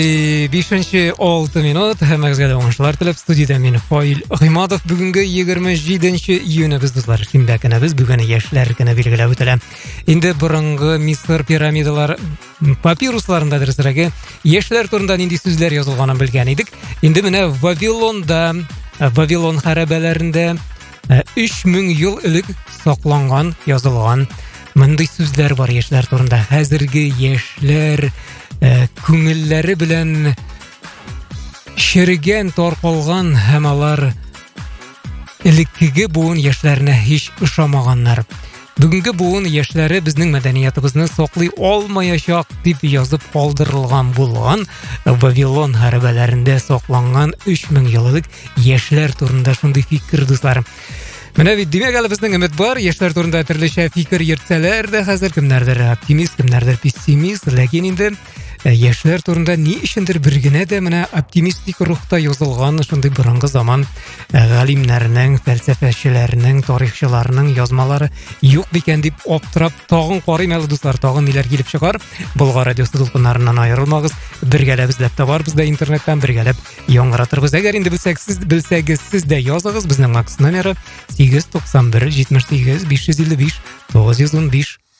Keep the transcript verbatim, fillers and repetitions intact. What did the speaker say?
бешенче алты минут. Хәммәгезгә дә уңышлар теләп, студиядә мин Фаил Гыйматов. Бүгенге егерме җиденче июнь без дуслар, шимбә көне без бүген яшьләр көне билгеләп үтелә. Инде борынгы Мисыр пирамидалар папирусларында дөресрәге яшьләр турында нинди сүзләр язылганын белгән идек. Инде менә Вавилонда, Вавилон хәрабәләрендә өч мең ел элек сакланган, язылган мондый сүзләр бар яшьләр турында. Хәзерге яшьләр күңелләре белән шерегән, таркалган һәм алар элеккеге буын яшьләренә һич ошамаганнар. Бүгенге буын яшьләре безнең мәдәниятыбызны саклый алмаячак дип язып калдырылган булган Вавилон хәрабәләрендә сакланган өч мең ел элек яшьләр турында шундый фикер, дуслар. Менә бит димәк әле безнең өмет бар, яшьләр турында төрлечә фикер йөртсәләр дә, хәзер кемнәрдер оптимист, кемнәрдер пессимист, ләкин инде яшьләр турында ни өчендер бер генә дә менә оптимистик рухта язылган шундый борынгы заман галимнәренең, фәлсәфәчеләренең, тарихчыларының язмалары юк бикән дип аптырап тагын карыйм әле, дуслар, тагын ниләр килеп чыгар. Болгар радиосы дулкыннарыннан аерылмагыз, бергәләп эзләп табарбыз да интернеттан, бергәләп яңгыратырбыз. Әгәр инде белсәгез, белсәгез, сез дә языгыз. Безнең макс номеры сигез туксан бер җитмеш сигез биш йөз илле биш тугыз йөз унбиш.